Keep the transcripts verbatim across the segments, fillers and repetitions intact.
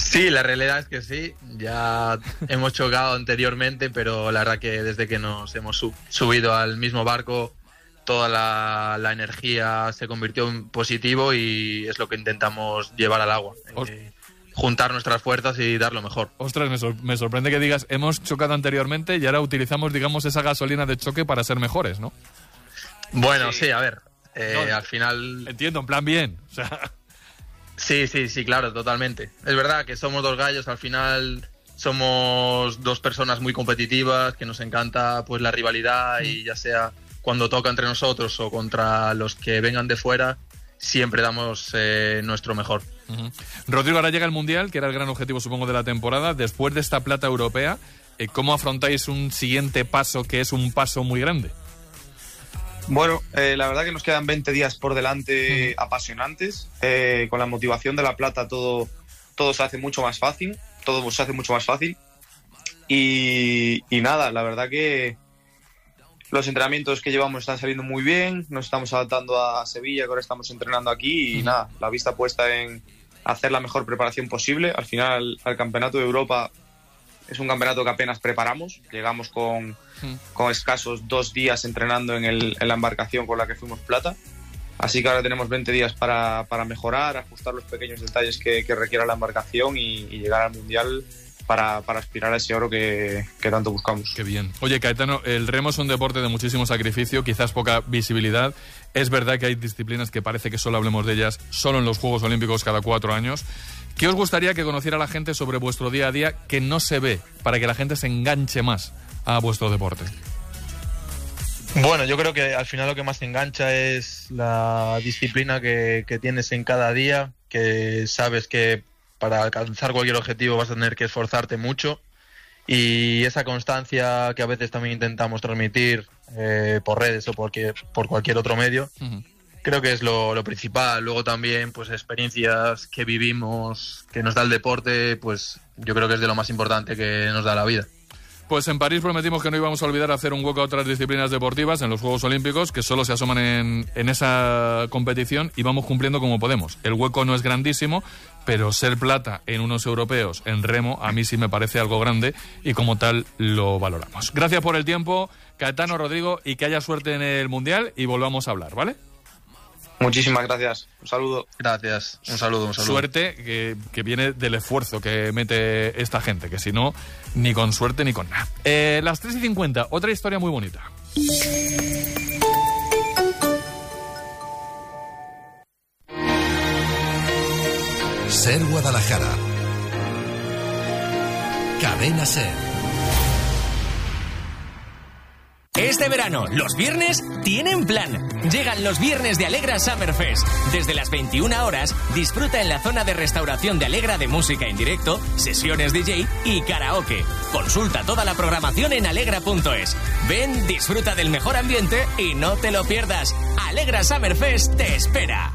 Sí, la realidad es que sí. Ya hemos chocado anteriormente, pero la verdad que desde que nos hemos sub- subido al mismo barco, toda la, la energía se convirtió en positivo y es lo que intentamos llevar al agua. Eh, juntar nuestras fuerzas y dar lo mejor. Ostras, me, sor- me sorprende que digas, hemos chocado anteriormente y ahora utilizamos, digamos, esa gasolina de choque para ser mejores, ¿no? Bueno, sí, sí a ver, eh, no, al final... Entiendo, en plan bien, o sea... Sí, sí, sí, claro, totalmente. Es verdad que somos dos gallos, al final somos dos personas muy competitivas, que nos encanta pues la rivalidad y ya sea cuando toca entre nosotros o contra los que vengan de fuera, siempre damos eh, nuestro mejor. Uh-huh. Rodrigo, ahora llega el Mundial, que era el gran objetivo, supongo, de la temporada. Después de esta plata europea, eh, ¿cómo afrontáis un siguiente paso que es un paso muy grande? Bueno, eh, la verdad que nos quedan veinte días por delante uh-huh. apasionantes. Eh, con la motivación de la plata todo, todo se hace mucho más fácil. Todo se hace mucho más fácil. Y, y nada, la verdad que los entrenamientos que llevamos están saliendo muy bien. Nos estamos adaptando a Sevilla, que ahora estamos entrenando aquí. Y uh-huh. nada, la vista puesta en hacer la mejor preparación posible. Al final, al Campeonato de Europa es un campeonato que apenas preparamos. Llegamos con... con escasos dos días entrenando en, el, en la embarcación con la que fuimos plata. Así que ahora tenemos veinte días para, para mejorar, ajustar los pequeños detalles que, que requiera la embarcación y, y llegar al Mundial para, para aspirar a ese oro que, que tanto buscamos. Qué bien. Oye, Caetano, el remo es un deporte de muchísimo sacrificio, quizás poca visibilidad. Es verdad que hay disciplinas que parece que solo hablemos de ellas solo en los Juegos Olímpicos cada cuatro años. ¿Qué os gustaría que conociera la gente sobre vuestro día a día que no se ve, para que la gente se enganche más a vuestro deporte? Bueno, yo creo que al final lo que más engancha es la disciplina que, que tienes en cada día, que sabes que para alcanzar cualquier objetivo vas a tener que esforzarte mucho, y esa constancia que a veces también intentamos transmitir eh, por redes o por, que, por cualquier otro medio. Uh-huh. Creo que es lo, lo principal. Luego también pues experiencias que vivimos, que nos da el deporte, pues yo creo que es de lo más importante que nos da la vida. Pues en París prometimos que no íbamos a olvidar hacer un hueco a otras disciplinas deportivas en los Juegos Olímpicos, que solo se asoman en, en esa competición, y vamos cumpliendo como podemos. El hueco no es grandísimo, pero ser plata en unos europeos en remo a mí sí me parece algo grande y como tal lo valoramos. Gracias por el tiempo, Caetano, Rodrigo, y que haya suerte en el Mundial y volvamos a hablar, ¿vale? Muchísimas gracias. Un saludo. Gracias. Un saludo, un saludo. Suerte que, que viene del esfuerzo que mete esta gente, que si no, ni con suerte ni con nada. Eh, las tres y cincuenta, otra historia muy bonita. Ser Guadalajara. Cadena Ser. Este verano, los viernes tienen plan. Llegan los viernes de Alegra Summer Fest. Desde las veintiuna horas, disfruta en la zona de restauración de Alegra de música en directo, sesiones D J y karaoke. Consulta toda la programación en alegra punto es. Ven, disfruta del mejor ambiente y no te lo pierdas. Alegra Summer Fest te espera.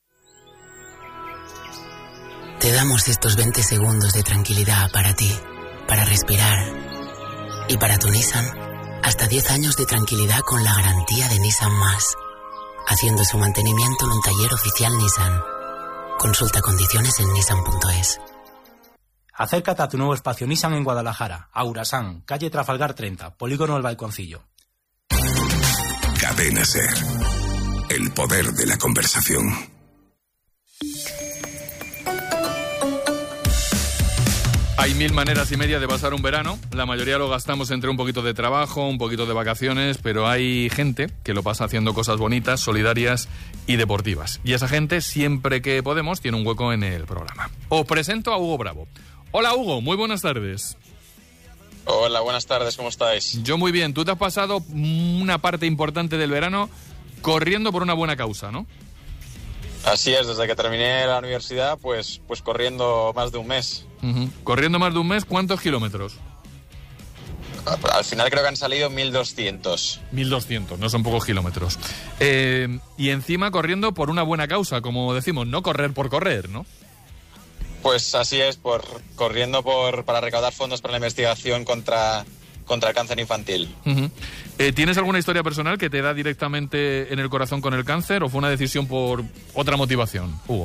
Te damos estos veinte segundos de tranquilidad para ti, para respirar. Y para tu Nissan, hasta diez años de tranquilidad con la garantía de Nissan Más, haciendo su mantenimiento en un taller oficial Nissan. Consulta condiciones en nissan punto es. Acércate a tu nuevo espacio Nissan en Guadalajara, Aurasan, calle Trafalgar treinta, Polígono El Balconcillo. Cadena Ser. El poder de la conversación. Hay mil maneras y media de pasar un verano. La mayoría lo gastamos entre un poquito de trabajo, un poquito de vacaciones, pero hay gente que lo pasa haciendo cosas bonitas, solidarias y deportivas. Y esa gente, siempre que podemos, tiene un hueco en el programa. Os presento a Hugo Bravo. Hola, Hugo, muy buenas tardes. Hola, buenas tardes, ¿cómo estáis? Yo muy bien. Tú te has pasado una parte importante del verano corriendo por una buena causa, ¿no? Así es, desde que terminé la universidad, pues, pues corriendo más de un mes. Uh-huh. Corriendo más de un mes, ¿cuántos kilómetros? Al final creo que han salido mil doscientos. mil doscientos, no son pocos kilómetros. Eh, y encima corriendo por una buena causa, como decimos, no correr por correr, ¿no? Pues así es, por corriendo por para recaudar fondos para la investigación contra, contra el cáncer infantil. Uh-huh. Eh, ¿Tienes alguna historia personal que te da directamente en el corazón con el cáncer o fue una decisión por otra motivación, Hugo?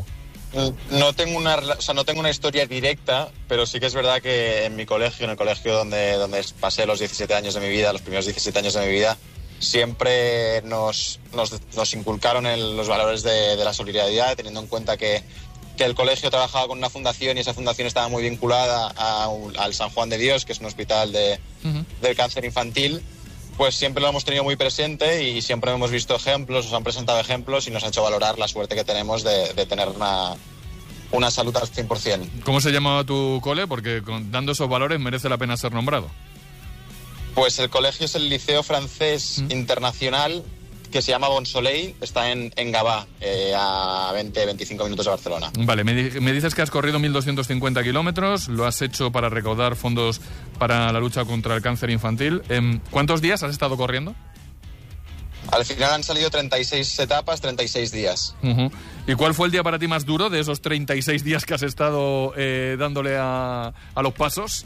No tengo una, o sea, no tengo una historia directa, pero sí que es verdad que en mi colegio, en el colegio donde, donde pasé los diecisiete años de mi vida, los primeros diecisiete años de mi vida, siempre nos, nos, nos inculcaron el, los valores de, de la solidaridad, teniendo en cuenta que, que el colegio trabajaba con una fundación y esa fundación estaba muy vinculada a, al San Juan de Dios, que es un hospital de, uh-huh. del cáncer infantil. Pues siempre lo hemos tenido muy presente y siempre hemos visto ejemplos, nos han presentado ejemplos y nos ha hecho valorar la suerte que tenemos de, de tener una, una salud al cien por ciento. ¿Cómo se llamaba tu cole? Porque con, dando esos valores merece la pena ser nombrado. Pues el colegio es el Liceo Francés ¿Mm? Internacional, que se llama Bonsoleil, está en, en Gavà, eh, a veinte a veinticinco minutos de Barcelona. Vale, me, me dices que has corrido mil doscientos cincuenta kilómetros, lo has hecho para recaudar fondos para la lucha contra el cáncer infantil. ¿Cuántos días has estado corriendo? Al final han salido treinta y seis etapas, treinta y seis días. Uh-huh. ¿Y cuál fue el día para ti más duro de esos treinta y seis días que has estado eh, dándole a, a los pasos?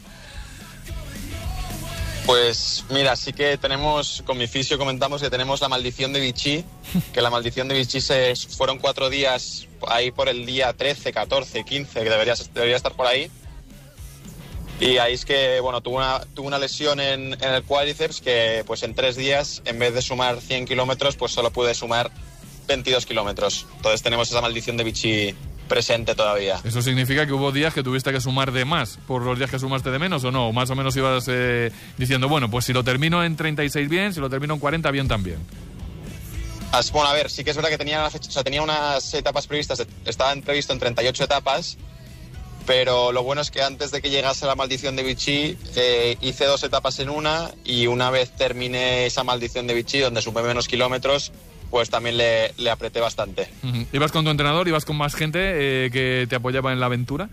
Pues mira, sí que tenemos, con mi fisio comentamos que tenemos la maldición de Vichy, que la maldición de Vichy se, fueron cuatro días, ahí por el día trece, catorce, quince, que debería, debería estar por ahí. Y ahí es que, bueno, tuve una, tuve una lesión en, en el cuádriceps que, pues en tres días, en vez de sumar cien kilómetros, pues solo pude sumar veintidós kilómetros. Entonces tenemos esa maldición de Vichy presente todavía. ¿Eso significa que hubo días que tuviste que sumar de más por los días que sumaste de menos o no? ¿O más o menos ibas eh, diciendo, bueno, pues si lo termino en treinta y seis bien, si lo termino en cuarenta bien también? As, bueno, a ver, sí que es verdad que tenía, una fecha, o sea, tenía unas etapas previstas, estaban previsto en treinta y ocho etapas, pero lo bueno es que antes de que llegase la maldición de Vichy, eh, hice dos etapas en una y una vez terminé esa maldición de Vichy, donde sumé menos kilómetros, pues también le, le apreté bastante. Uh-huh. ¿Ibas con tu entrenador? ¿Ibas con más gente eh, que te apoyaba en la aventura?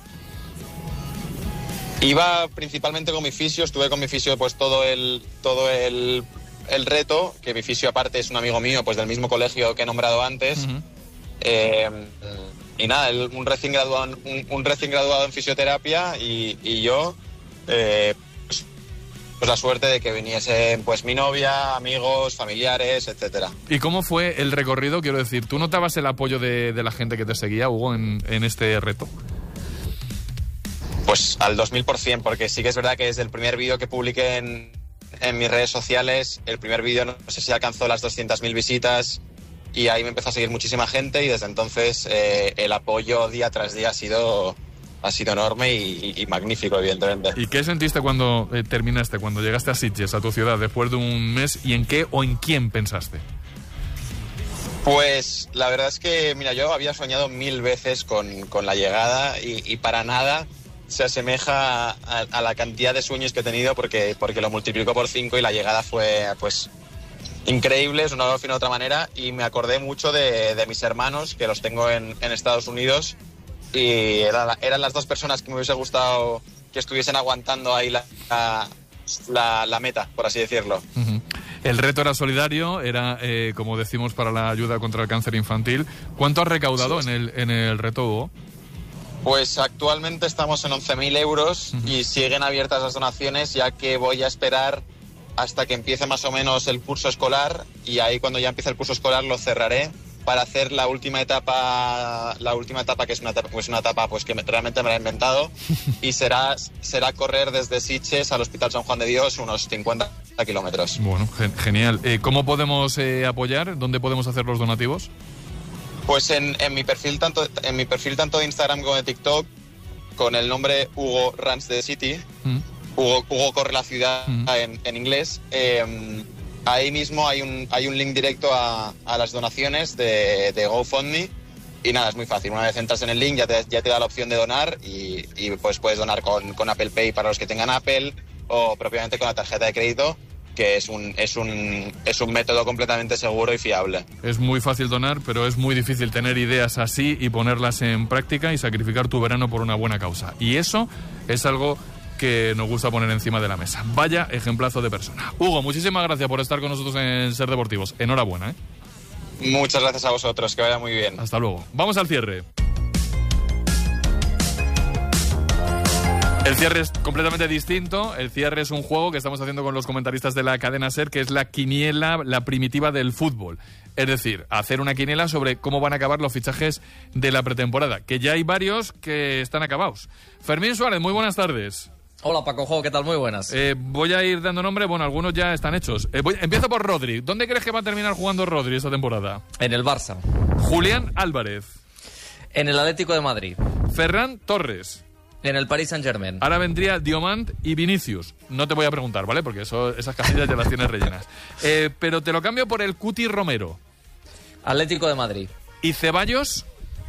Iba principalmente con mi fisio, estuve con mi fisio pues todo el todo el, el reto, que mi fisio aparte es un amigo mío pues del mismo colegio que he nombrado antes. Uh-huh. eh, y nada, él, un, recién graduado, un, un recién graduado en fisioterapia y, y yo... Eh, pues la suerte de que viniesen pues mi novia, amigos, familiares, etcétera. ¿Y cómo fue el recorrido? Quiero decir, ¿tú notabas el apoyo de, de la gente que te seguía, Hugo, en, en este reto? Pues al dos mil por ciento, porque sí que es verdad que desde el primer vídeo que publiqué en, en mis redes sociales, el primer vídeo no sé si alcanzó las doscientas mil visitas y ahí me empezó a seguir muchísima gente y desde entonces eh, el apoyo día tras día ha sido... ha sido enorme y, y, y magnífico, evidentemente. ¿Y qué sentiste cuando eh, terminaste, cuando llegaste a Sitges, a tu ciudad, después de un mes? ¿Y en qué o en quién pensaste? Pues la verdad es que, mira, yo había soñado mil veces con, con la llegada y, y para nada se asemeja a, a la cantidad de sueños que he tenido porque, porque lo multiplicó por cinco y la llegada fue, pues, increíble, es una de otra manera y me acordé mucho de, de mis hermanos, que los tengo en, en Estados Unidos. Y era, eran las dos personas que me hubiese gustado que estuviesen aguantando ahí la, la, la meta, por así decirlo. Uh-huh. El reto era solidario, era, eh, como decimos, para la ayuda contra el cáncer infantil. ¿Cuánto has recaudado sí, en, el, en el reto, Hugo? Pues actualmente estamos en once mil euros uh-huh. y siguen abiertas las donaciones, ya que voy a esperar hasta que empiece más o menos el curso escolar y ahí cuando ya empiece el curso escolar lo cerraré para hacer la última etapa, la última etapa que es una etapa, pues una etapa pues que me, realmente me la he inventado y será, será correr desde Sitges al Hospital San Juan de Dios unos cincuenta kilómetros. Bueno, gen- genial. Eh, ¿Cómo podemos eh, apoyar? ¿Dónde podemos hacer los donativos? Pues en, en mi perfil tanto en mi perfil tanto de Instagram como de TikTok con el nombre Hugo Runs the City, mm. Hugo, Hugo corre la ciudad mm. en, en inglés. Eh, Ahí mismo hay un, hay un link directo a, a las donaciones de, de GoFundMe y nada, es muy fácil. Una vez entras en el link ya te, ya te da la opción de donar y, y pues puedes donar con, con Apple Pay para los que tengan Apple o propiamente con la tarjeta de crédito, que es un, es un, es un método completamente seguro y fiable. Es muy fácil donar, pero es muy difícil tener ideas así y ponerlas en práctica y sacrificar tu verano por una buena causa. Y eso es algo que nos gusta poner encima de la mesa. Vaya ejemplazo de persona. Hugo, muchísimas gracias por estar con nosotros en Ser Deportivos. Enhorabuena, ¿eh? Muchas gracias a vosotros, que vaya muy bien. Hasta luego. Vamos al cierre. El cierre es completamente distinto. El cierre es un juego que estamos haciendo con los comentaristas de la cadena SER, que es la quiniela, la primitiva del fútbol. Es decir, hacer una quiniela sobre cómo van a acabar los fichajes de la pretemporada, que ya hay varios que están acabados. Fermín Suárez, muy buenas tardes. Hola Paco Jo, ¿qué tal? Muy buenas. Eh, voy a ir dando nombre, bueno, algunos ya están hechos. Eh, voy, empiezo por Rodri. ¿Dónde crees que va a terminar jugando Rodri esta temporada? En el Barça. Julián Álvarez. En el Atlético de Madrid. Ferran Torres. En el Paris Saint-Germain. Ahora vendría Diomand y Vinicius. No te voy a preguntar, ¿vale? Porque eso, esas casillas ya las tienes rellenas. Eh, pero te lo cambio por el Cuti Romero. Atlético de Madrid. ¿Y Ceballos?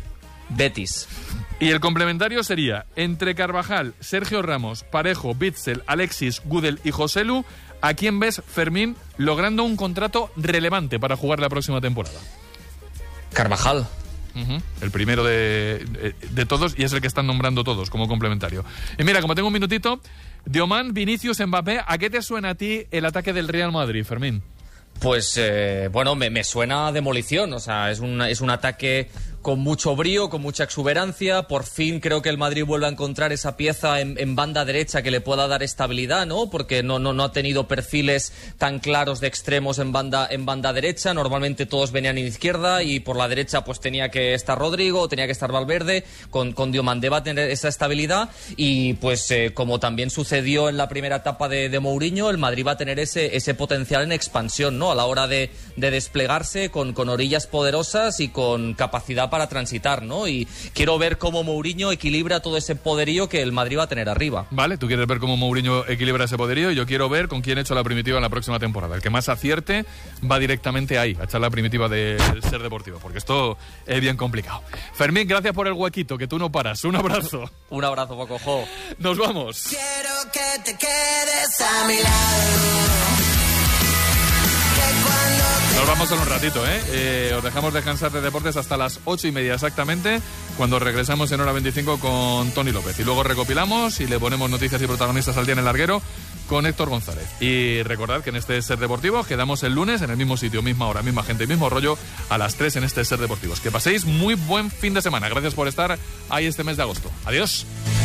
Betis. Y el complementario sería entre Carvajal, Sergio Ramos, Parejo, Bitzel, Alexis, Gudel y Joselu. ¿A quién ves, Fermín, logrando un contrato relevante para jugar la próxima temporada? Carvajal. Uh-huh. El primero de, de, de todos, y es el que están nombrando todos como complementario. Y mira, como tengo un minutito, Diomand, Vinicius, Mbappé, ¿a qué te suena a ti el ataque del Real Madrid, Fermín? Pues, eh, bueno, me, me suena a demolición. O sea, es un, es un ataque con mucho brío, con mucha exuberancia. Por fin creo que el Madrid vuelve a encontrar esa pieza en, en banda derecha que le pueda dar estabilidad, ¿no? Porque no, no, no ha tenido perfiles tan claros de extremos en banda, en banda derecha. Normalmente todos venían en izquierda y por la derecha pues tenía que estar Rodrigo, tenía que estar Valverde. Con, con Diomandé va a tener esa estabilidad y pues eh, como también sucedió en la primera etapa de, de Mourinho, el Madrid va a tener ese, ese potencial en expansión, ¿no? A la hora de, de desplegarse con, con orillas poderosas y con capacidad para transitar, ¿no? Y quiero ver cómo Mourinho equilibra todo ese poderío que el Madrid va a tener arriba. Vale, tú quieres ver cómo Mourinho equilibra ese poderío y yo quiero ver con quién he hecho la primitiva en la próxima temporada. El que más acierte va directamente ahí, a echar la primitiva de Ser Deportivo, porque esto es bien complicado. Fermín, gracias por el huequito, que tú no paras. Un abrazo. Un abrazo, Paco Jo. Nos vamos. Quiero que te quedes a mi lado. Nos vamos en un ratito, ¿eh? ¿eh? Os dejamos descansar de deportes hasta las ocho y media exactamente, cuando regresamos en hora veinticinco con Tony López. Y luego recopilamos y le ponemos noticias y protagonistas al día en el larguero con Héctor González. Y recordad que en este Ser Deportivo quedamos el lunes en el mismo sitio, misma hora, misma gente, mismo rollo, a las tres en este Ser Deportivos. Que paséis muy buen fin de semana. Gracias por estar ahí este mes de agosto. Adiós.